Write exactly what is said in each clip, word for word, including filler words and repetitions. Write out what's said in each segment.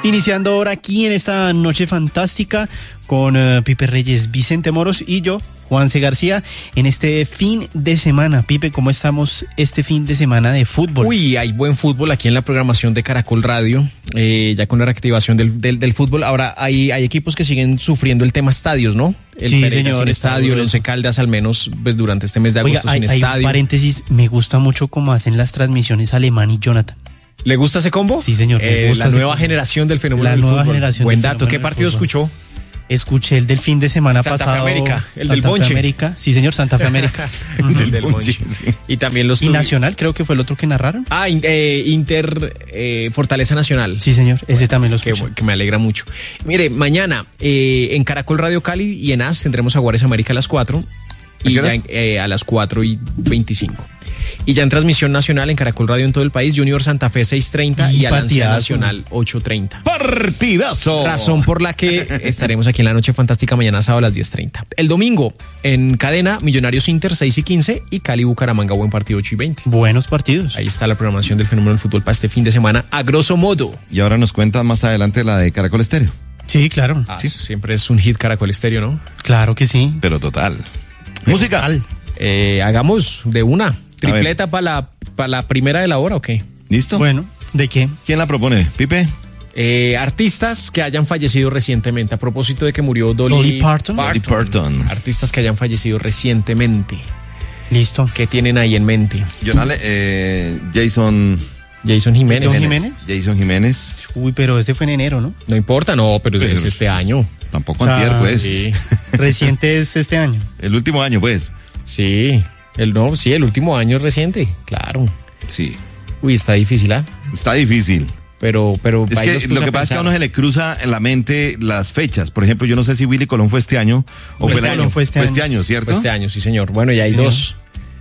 Iniciando ahora aquí en esta noche fantástica con uh, Pipe Reyes, Vicente Moros y yo, Juanse García, en este fin de semana. Pipe, ¿cómo estamos este fin de semana de fútbol? Uy, hay buen fútbol aquí en la programación de Caracol Radio, eh, ya con la reactivación del, del, del fútbol. Ahora hay, hay equipos que siguen sufriendo el tema estadios, ¿no? El sí, Pereira señor, sin estadio, el Once Caldas al menos pues, durante este mes de agosto. Oiga, hay, sin hay estadio. Un paréntesis, me gusta mucho cómo hacen las transmisiones Alemán y Jonathan. ¿Le gusta ese combo? Sí, señor. Eh, gusta la ese nueva combo. generación del fenómeno La del nueva fútbol. generación Buen del dato. ¿Qué fenómeno partido del fútbol. escuchó? Escuché el del fin de semana Santa pasado. Fe América, el del Santa Fe Bonche. América. Sí, señor, Santa Fe América. el del, del Bonche, Bonche. sí. Y también los Y tuvi- Nacional, creo que fue el otro que narraron. Ah, in- eh, Inter eh, Fortaleza Nacional. Sí, señor, ese también lo Que, escuché. que me alegra mucho. Mire, mañana eh, en Caracol Radio Cali y en A S tendremos a Juárez América a las cuatro. ¿A Y qué ya horas? en- eh, a las cuatro y veinticinco. Y ya en transmisión nacional en Caracol Radio en todo el país, Junior Santa Fe seis treinta Y y, Alancia partidazo. Nacional ocho treinta. ¡Partidazo! Razón por la que estaremos aquí en la Noche Fantástica mañana sábado a las diez treinta. El domingo en cadena, Millonarios Inter seis y quince y Cali Bucaramanga, buen partido ocho y veinte. Buenos partidos. Ahí está la programación del fenómeno del fútbol para este fin de semana, a grosso modo. Y ahora nos cuenta más adelante la de Caracol Estéreo. Sí, claro. Ah, siempre es un hit Caracol Estéreo, ¿no? Claro que sí. Pero total. Música. Total. Eh, hagamos de una tripleta para la, para la primera de la hora, ¿o qué? ¿Listo? Bueno, ¿de qué? ¿Quién la propone? ¿Pipe? Eh, artistas que hayan fallecido recientemente, a propósito de que murió Dolly, Dolly Parton. Dolly Parton. Artistas que hayan fallecido recientemente, Listo. ¿qué tienen ahí en mente? Jonale, eh, Jason... Jason Jiménez. Jason Jiménez. Jason Jiménez. Uy, pero ese fue en enero, ¿no? No importa, no, pero es Pero- este año. Tampoco O sea, antier, pues. Sí, Reciente es este año. El último año, pues. sí. El, no, sí, el último año es reciente, claro. Sí. Uy, está difícil, ¿ah? Está difícil. Pero, pero Es ahí que los puse lo que a pasa es que a pensar. uno se le cruza en la mente las fechas. Por ejemplo, yo no sé si Willy Colón fue este año o Fue fue, este el año, año. fue este año. año, ¿cierto? Fue este año, sí, señor. Bueno, y hay Sí. dos.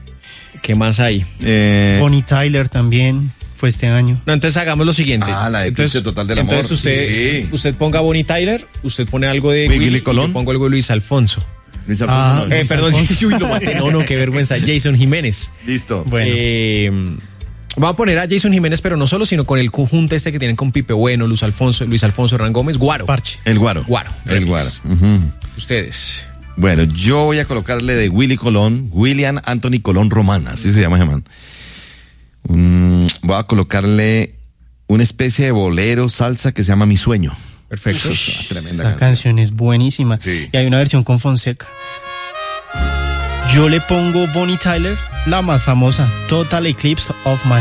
¿Qué más hay? Eh, Bonnie Tyler también fue este año. No, entonces hagamos lo siguiente. Ah, la de entonces, Eclipse Total del Amor. Entonces usted, Sí. usted ponga Bonnie Tyler, usted pone algo de Willy Willy, y Colón. yo pongo algo de Luis Alfonso. Luis Ah, Alfonso, no. Eh, Luis perdón, Alfonso. sí, sí, uy, lo maté. No, no, qué vergüenza. Jason Jiménez. Listo. Bueno. Eh, vamos a poner a Jason Jiménez, pero no solo, sino con el conjunto este que tienen con Pipe Bueno, Luis Alfonso, Luis Alfonso, Hernán Gómez, Guaro. Parche. El Guaro. Guaro. El remix. Guaro. Ujú. Ustedes. Bueno, yo voy a colocarle de Willy Colón, William Anthony Colón Román, así se llama ese man. Mm, voy a colocarle una especie de bolero, salsa que se llama Mi Sueño. Perfecto. Esa tremenda Esa canción. canción es buenísima. Sí. Y hay una versión con Fonseca. Yo le pongo Bonnie Tyler, la más famosa, Total Eclipse of My